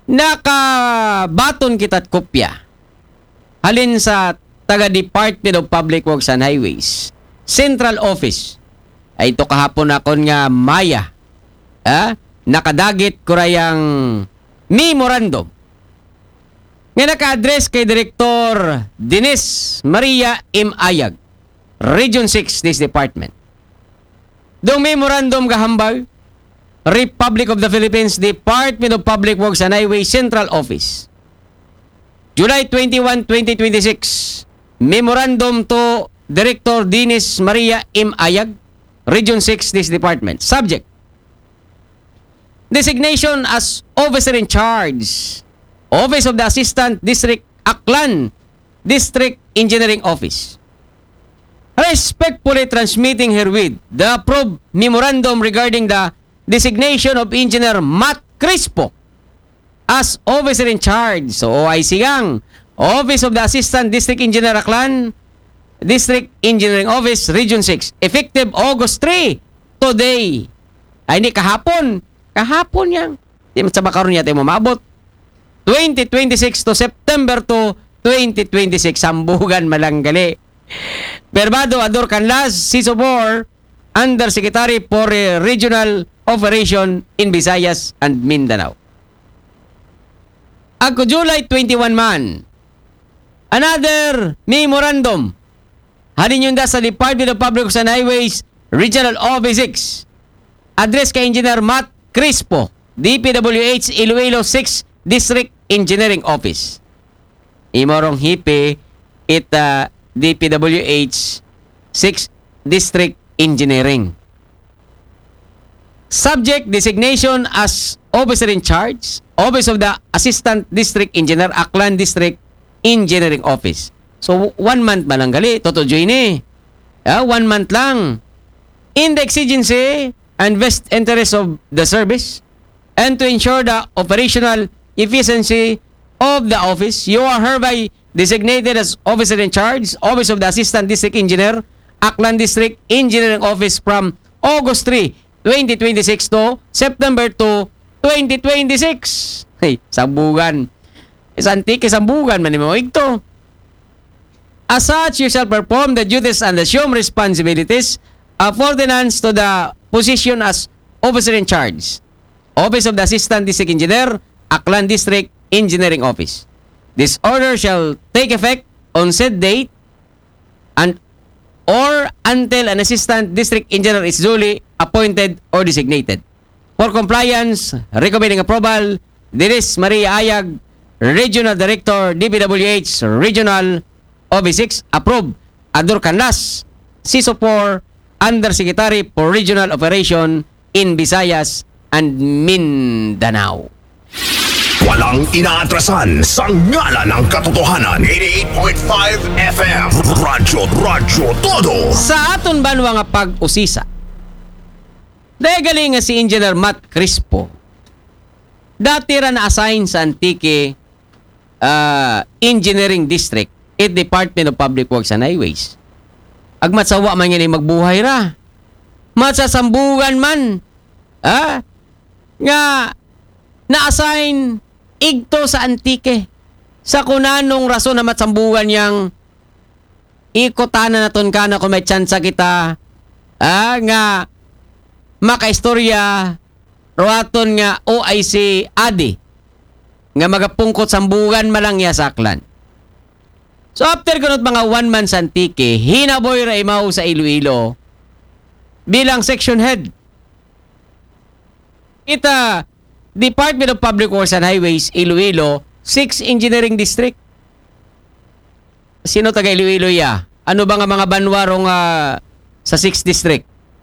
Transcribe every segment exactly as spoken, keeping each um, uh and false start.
nakabaton kita't kopya halin sa taga Department of Public Works and Highways Central Office. Ay ito kahapon akon nga maya. Ah, nakadagit ko rayang memorandum nga naka-address kay Director Denise Maria M. Ayag, Region six, this department. Dong memorandum gahambal, Republic of the Philippines, Department of Public Works and Highways Central Office. July twenty-first, twenty twenty-six. Memorandum to Director Denise Maria M. Ayag, Region six, this department. Subject: designation as officer in charge, Office of the Assistant District Aklan District Engineering Office. Respectfully transmitting herewith the approved memorandum regarding the designation of Engineer Matt Crispo as officer in charge. So, O I C gang, Office of the Assistant District Engineer Aklan District Engineering Office, Region six, effective August third, today. Ay, hindi, kahapon. Kahapon yan. Di mo sa makaroon niya tayo mamabot. twenty twenty-six to September to twenty twenty-six. Sambugan malanggali. Verbado Ador Canlas, C I S O four, Undersecretary for Regional Operation in Visayas and Mindanao. Ako July twenty-first man. Another memorandum. Halin yun da sa Department of Public Works and Highways Regional Office six. Address kay Engineer Matt Crispo, D P W H Iloilo six District Engineering Office. Imorong hipe it uh, D P W H six District Engineering. Subject: designation as officer in charge, Office of the Assistant District Engineer, Aklan District Engineering Office. So, one month ba lang gali? Toto join eh. Uh, one month lang. In the exigency and best interest of the service and to ensure the operational efficiency of the office, you are hereby designated as officer in charge, Office of the Assistant District Engineer, Aklan District Engineering Office from August third, twenty twenty-six to September second, twenty twenty-six. Hey, sambugan. Isantik, sambugan man mo ito. As such, you shall perform the duties and assume responsibilities of ordinance to the position as officer in charge, Office of the Assistant District Engineer, Aklan District Engineering Office. This order shall take effect on said date and or until an Assistant District Engineer is duly appointed or designated. For compliance, recommending approval, Denise Maria Ayag, Regional Director, D P W H Regional Office six, approve. Ador Canlas, C I S O four, Undersecretary for Regional Operation in Visayas and Mindanao. Walang inaatrasan sa ngalan ng katotohanan. eighty-eight point five F M Radyo, Radyo Todo. Sa aton banwa nga pag-usisa, dahil galing nga si Engineer Matt Crispo, dati ra na-assign sa Antique uh, Engineering District at Department of Public Works and Highways. Agmatsawa man yan magbuhay ra. Matsasambugan man. Ah? Nga na-assign igto sa Antique. Sa kunanong rason na matsambugan yang ikotanan naton ka na kung may tsansa kita. Ah, nga makaistorya roaton nga O I C Adi nga magapungkot sambugan malang ya saklan. So after kunot mga one month sa Antique, hinaboy ra imaw sa Iloilo bilang section head. Ita Department of Public Works and Highways Iloilo six Engineering District. Sino taga Iloilo ya? Ano ba nga mga banwarong uh, sa sixth District?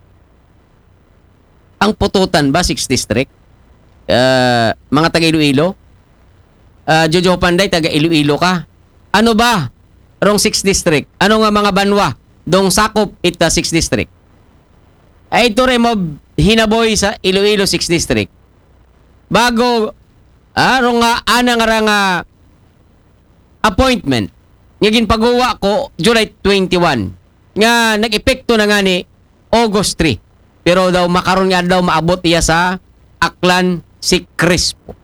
Ang pututan ba sixth District? Uh, mga taga Iloilo? Uh, Jojo Panday, taga Iloilo ka? Ano ba? Rong sixth District. Ano nga mga banwa? Dong sakop ita sixth District. Ay ito rin mo hinaboy sa Iloilo sixth District. Bago, ah, rong nga, ana nga nga appointment. Nga ginpagawa ko July twenty-first. Nga nag-epekto na nga ni August third. Pero daw makaroon nga daw maabot iya sa Aklan si Crispo.